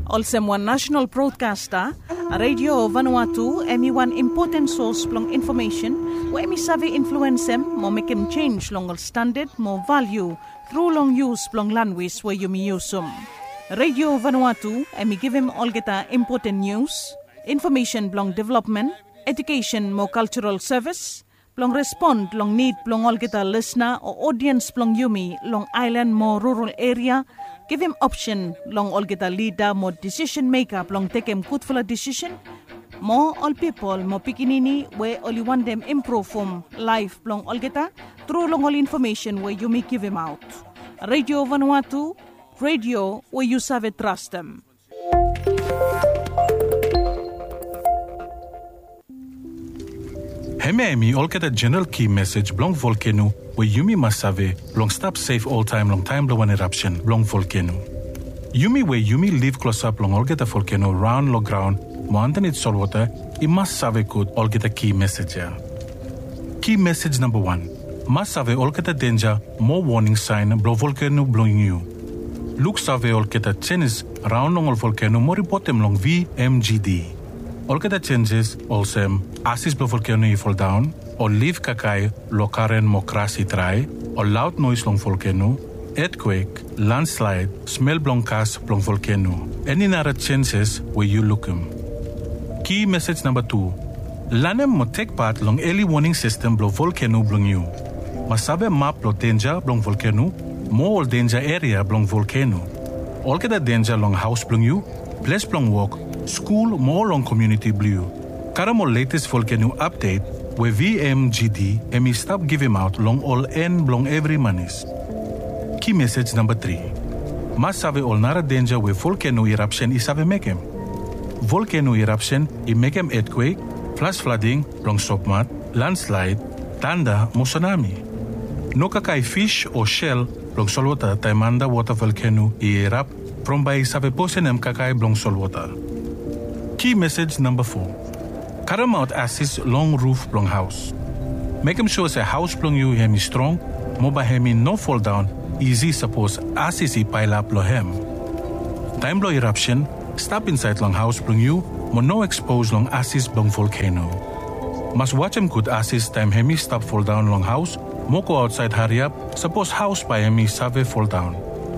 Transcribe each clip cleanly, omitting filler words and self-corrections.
Also one national broadcaster, Radio Vanuatu, emi one important source plong information, where emi sabi influence them, mo make them change long standard, more value, through long use plong language where you me use them. Radio Vanuatu, emi give him all get important news, information plong development, education more cultural service, plong respond plong need plong all get listener or audience plong yumi long island more rural area. Give him option long all get a leader, more decision maker, long take him good for a decision. More all people, more pikinini, where only want them improve from life, long all get a through long all information where you may give him out. Radio Vanuatu, radio where you save trust them. Hemi all get a general key message blong volcano where Yumi must save long stop safe all time long time blow an eruption blong volcano. Yumi where Yumi live close up long all get a volcano round low ground mo underneath salt water it must save could all get a key message here. Key message number 1. Must save all get a danger more warning sign blow volcano blowing you. Look save all get a changes round long all volcano more report them long VMGD. All get the changes also assist blow volcano fall down or leave kakai lokaren mokrasi try or loud noise long volcano, earthquake, landslide, smell blonkas blong volcano. Any other changes where you look them. Key message number 2. Lanem mo take part long early warning system blow volcano blong you. Masabe map blow danger blong volcano, more danger area blong volcano. All get the danger long house blong you, place blong walk, school more long community blue. Karamo latest volcano update where VMGD emi stop give him out long all end long every manis. Key message number 3. Mas save all nara danger where volcano eruption is save make him. Volcano eruption I make him earthquake, flash flooding, long submat, landslide, tanda, mo tsunami. No kakai fish or shell long solwater taimanda water volcano I erupt from by save posenem kakai blong solwater. Key message number 4. Caramount assist long roof blong house. Make him sure say house blong you hemi strong, moba hemi no fall down, easy suppose assist pile up lo hem. Time blow eruption, stop inside long house blong you, mo no expose long assist blong volcano. Must watch him good assist time hemi stop fall down long house, mo go outside hurry up, suppose house by hemi save fall down.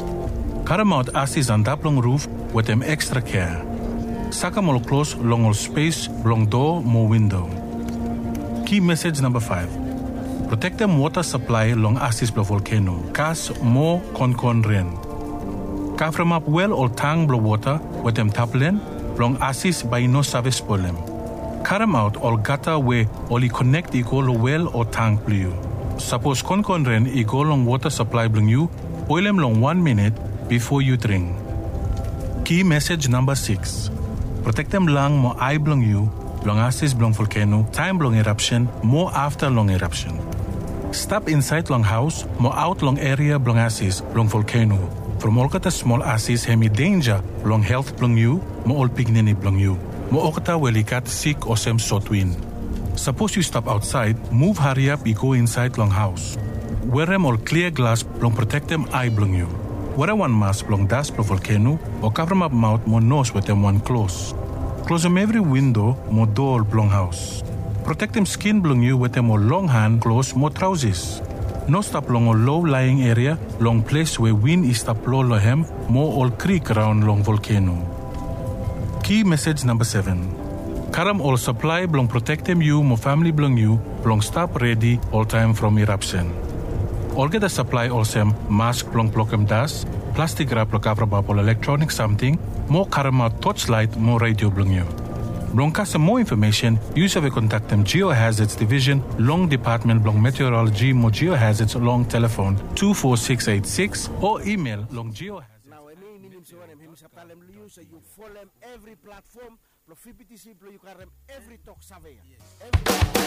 Caramount assist on that long roof with them extra care. Saka mo close long all space, long door, more window. Key message number 5. Protect them water supply long assist blow volcano. Kas more con rain. Kafram up well or tang blow water with them taplen, long assist by no service problem. Karam out all gutter where only connect equal well or tank blue. Suppose con rain equal long water supply bring you, boil them long 1 minute before you drink. Key message number 6. Protect them lang mo eye blong you, long assist blong volcano, time blong eruption, more after long eruption. Stop inside long house, mo out long area blong assist blong volcano. From all kata small assist hemi danger blong health blong you, mo all pignini blong you. Mo okata welikat sick or sem sotwin. Suppose you stop outside, move hurry up, you go inside long house. Wear them all clear glass blong protect them eye blong you. Wear one mask blong dust blong volcano or cover up mouth mo nose with them one close. Close them every window mo door blong house. Protect them skin blong you with them more long hand close mo trousers. No stop long or low lying area, long place where wind is stop low lohem, more all creek around long volcano. Key message number 7. Karam all supply blong protect them you mo family blong you, blong stop ready all time from eruption. All get a supply also mask blong block dust, plastic wrap lo cover up all electronic something, more karama torchlight, more radio blong you. Blong some more information, use of a contact them Geohazards Division, Long Department Blong Meteorology, mo Geohazards long telephone 24686 or email long geohazards. Now I may minim si wanem him sa palem liu sa you follow every platform, pro 50 simple you carem every talk survey.